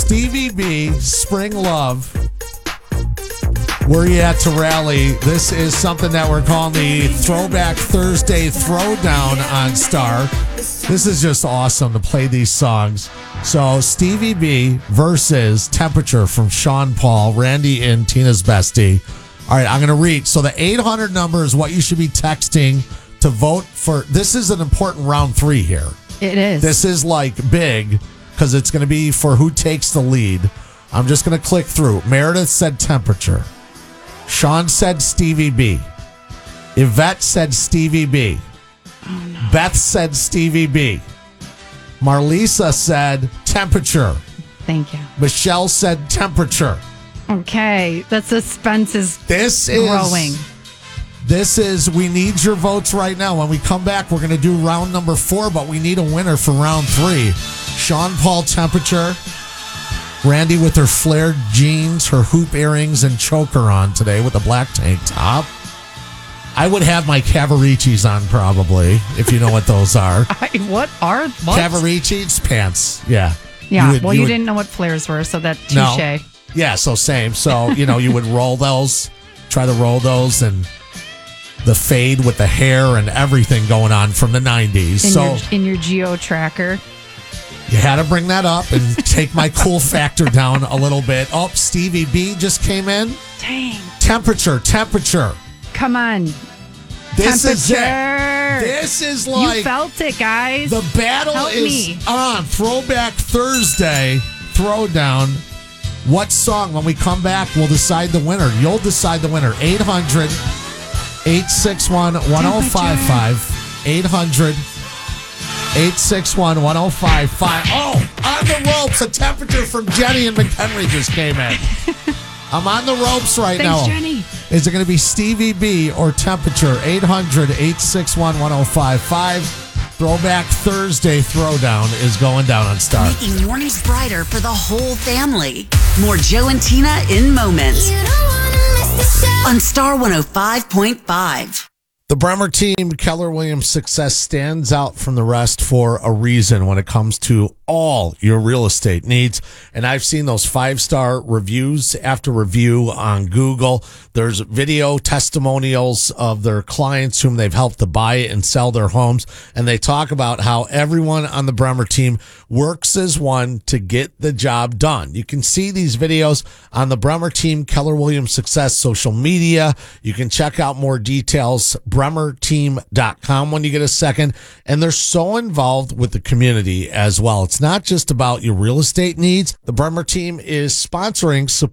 Stevie B, Spring Love. Where you at to rally? This is something that we're calling the Throwback Thursday Throwdown on Star. This is just awesome to play these songs. So Stevie B versus Temperature from Sean Paul, Randy and Tina's bestie. All right, I'm going to read. So the 800 number is what you should be texting to vote for. This is an important round 3 here. It is. This is like big because it's going to be for who takes the lead. I'm just going to click through. Meredith said Temperature. Sean said Stevie B. Yvette said Stevie B. Oh, no. Beth said Stevie B. Marlisa said Temperature. Thank you. Michelle said Temperature. Okay, the suspense is growing. We need your votes right now. When we come back, we're going to do round number 4, but we need a winner for round 3. Sean Paul, Temperature. Randy with her flared jeans, her hoop earrings, and choker on today with a black tank top. I would have my Cavariccis on probably, if you know what those are. What? Cavariccis pants, yeah. Yeah, you didn't know what flares were, so that touche. No. Yeah, so same. So, you would roll those, try to roll those, and the fade with the hair and everything going on from the 90s. In your geo tracker. You had to bring that up and take my cool factor down a little bit. Oh, Stevie B just came in. Dang. Temperature. Come on. This Temperature. is it. This is like... You felt it, guys. The battle is on. Throwback Thursday Throwdown. What song? When we come back, we'll decide the winner. You'll decide the winner. 800-861-1055. 800-861-1055. Oh, on the ropes. A Temperature from Jenny and McHenry just came in. I'm on the ropes right now. Thanks, Jenny. Is it going to be Stevie B or Temperature? 800-861-1055. Throwback Thursday Throwdown is going down on Star. Making mornings brighter for the whole family. More Joe and Tina in moments. On Star 105.5. The Bremer team, Keller Williams success stands out from the rest for a reason when it comes to all your real estate needs. And I've seen those 5-star reviews after review on Google. There's video testimonials of their clients whom they've helped to buy and sell their homes. And they talk about how everyone on the Bremer team works as one to get the job done. You can see these videos on the Bremer team, Keller Williams Success social media. You can check out more details, bremerteam.com when you get a second. And they're so involved with the community as well. It's not just about your real estate needs. The Bremer team is sponsoring